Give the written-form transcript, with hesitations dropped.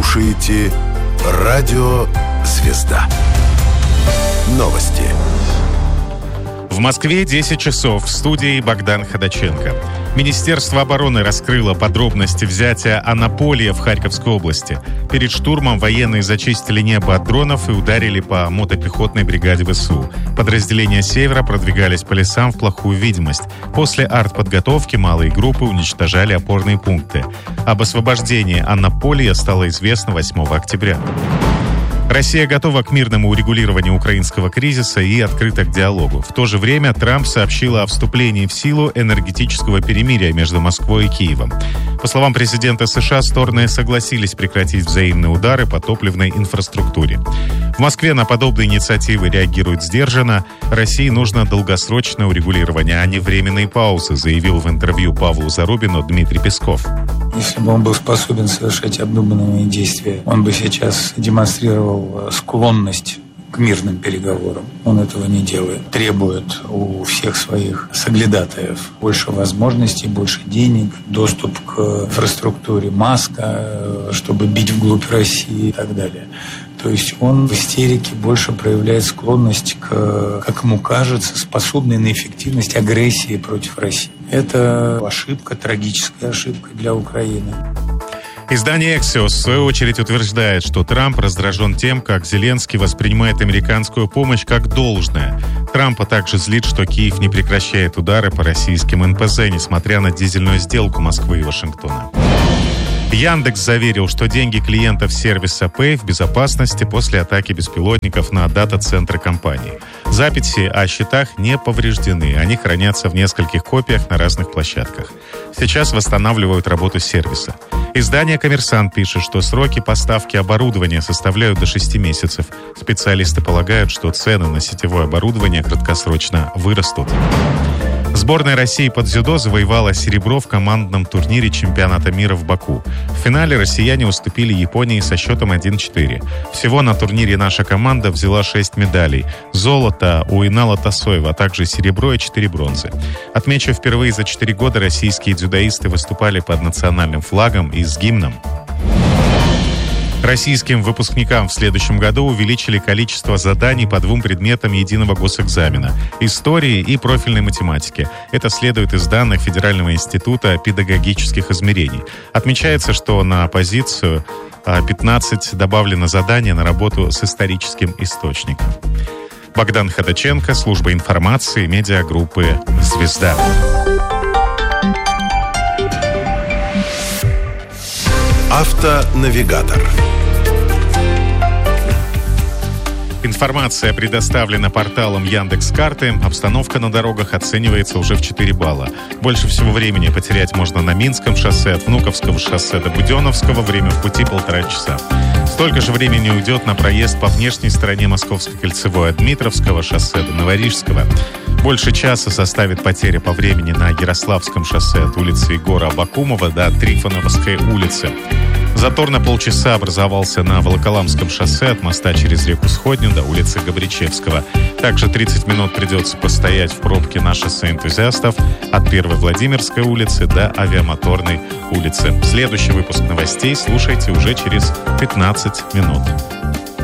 слушаете «Радио Звезда». Новости. В Москве 10 часов. В студии Богдан Ходаченко. Министерство обороны раскрыло подробности взятия Анаполия в Харьковской области. Перед штурмом военные зачистили небо от дронов и ударили по мотопехотной бригаде ВСУ. Подразделения «Севера» продвигались по лесам в плохую видимость. После артподготовки малые группы уничтожали опорные пункты. Об освобождении Анаполия стало известно 8 октября. Россия готова к мирному урегулированию украинского кризиса и открыта к диалогу. В то же время Трамп сообщил о вступлении в силу энергетического перемирия между Москвой и Киевом. По словам президента США, стороны согласились прекратить взаимные удары по топливной инфраструктуре. В Москве на подобные инициативы реагируют сдержанно. России нужно долгосрочное урегулирование, а не временные паузы, заявил в интервью Павлу Зарубину Дмитрий Песков. Если бы он был способен совершать обдуманные действия, он бы сейчас демонстрировал склонность к мирным переговорам. Он этого не делает. Требует у всех своих соглядатаев больше возможностей, больше денег, доступ к инфраструктуре, маска, чтобы бить вглубь России и так далее. То есть он в истерике больше проявляет склонность к, как ему кажется, способной на эффективность агрессии против России. Это ошибка, трагическая ошибка для Украины. Издание «Эксиос» в свою очередь утверждает, что Трамп раздражен тем, как Зеленский воспринимает американскую помощь как должное. Трампа также злит, что Киев не прекращает удары по российским НПЗ, несмотря на дизельную сделку Москвы и Вашингтона. Яндекс заверил, что деньги клиентов сервиса Pay в безопасности после атаки беспилотников на дата-центры компании. Записи о счетах не повреждены, они хранятся в нескольких копиях на разных площадках. Сейчас восстанавливают работу сервиса. Издание «Коммерсант» пишет, что сроки поставки оборудования составляют до 6 месяцев. Специалисты полагают, что цены на сетевое оборудование краткосрочно вырастут. Сборная России по дзюдо завоевала серебро в командном турнире чемпионата мира в Баку. В финале россияне уступили Японии со счетом 1-4. Всего на турнире наша команда взяла 6 медалей. Золото у Инала Тасоева, а также серебро и 4 бронзы. Отмечу, впервые за 4 года российские дзюдоисты выступали под национальным флагом и с гимном. Российским выпускникам в следующем году увеличили количество заданий по 2 предметам единого госэкзамена – истории и профильной математики. Это следует из данных Федерального института педагогических измерений. Отмечается, что на позицию 15 добавлено задание на работу с историческим источником. Богдан Ходаченко, служба информации, медиагруппы «Звезда». Автонавигатор. Информация предоставлена порталом Яндекс.Карты. Обстановка на дорогах оценивается уже в 4 балла. Больше всего времени потерять можно на Минском шоссе от Внуковского шоссе до Буденновского. Время в пути 1,5 часа. Столько же времени уйдет на проезд по внешней стороне Московской кольцевой от Дмитровского шоссе до Новорижского. Больше часа составит потеря по времени на Ярославском шоссе от улицы Егора Абакумова до Трифоновской улицы. Затор на полчаса образовался на Волоколамском шоссе от моста через реку Сходню до улицы Габричевского. Также 30 минут придется постоять в пробке на шоссе энтузиастов от 1-й Владимирской улицы до Авиамоторной улицы. Следующий выпуск новостей слушайте уже через 15 минут.